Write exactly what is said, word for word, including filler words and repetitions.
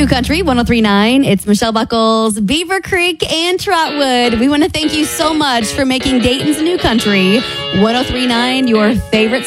New Country one oh three point nine. It's Michelle Buckles, Beaver Creek, and Trotwood. We want to thank you so much for making Dayton's New Country one oh three point nine your favorite